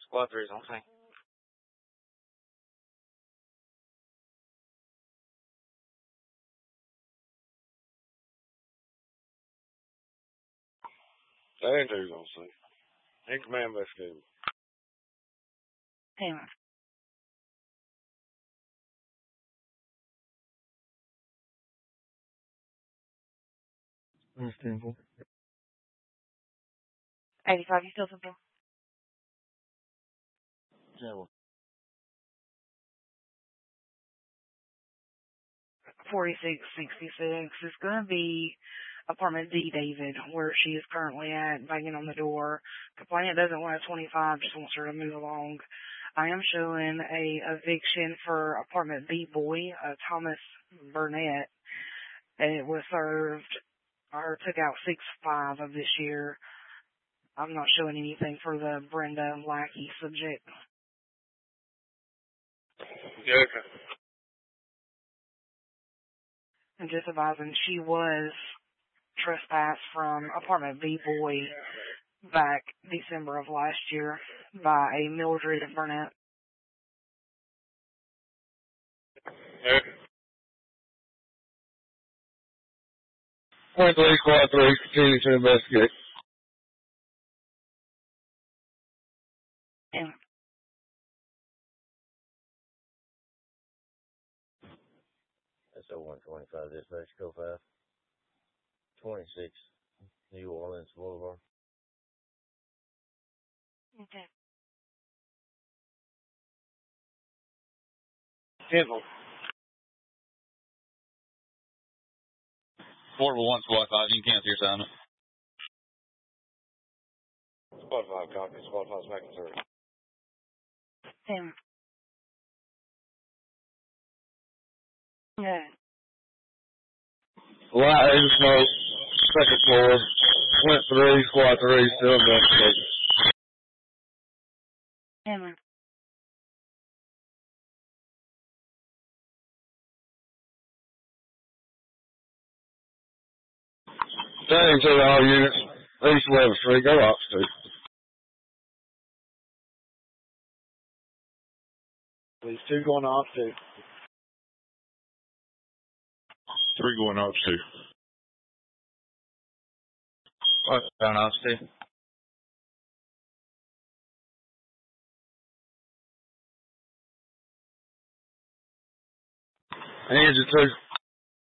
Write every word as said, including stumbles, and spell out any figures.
Squad three is on scene. Andrew's on scene. In command investigator. Hey, Understandable. eighty-five, you still something? Yeah, well. forty-six sixty-six. It's going to be apartment D, David, where she is currently at, banging on the door. Complainant doesn't want a twenty-five, just wants her to move along. I am showing a eviction for apartment B boy, uh, Thomas Burnett, and it was served, or took out six five of this year. I'm not showing anything for the Brenda Lackey subject. Yeah, okay. And just advising, she was trespassed from apartment B boy back December of last year by a Mildred Burnett. Yeah. Point three, squad three, continue to investigate. And That's oh one twenty-five, dispatch, go five. twenty-six, New Orleans Boulevard. okay. Temple. Portable one, squad five, you can cancel your assignment. Squad five copy. Squad five's making through. And yeah. Light in smoke, second floor, went three, squad three, still investigating. Hammer. Same to all units, East eleventh Street, go ops two. These two going off two. Three going ops two. Squad down off two. Hands it two.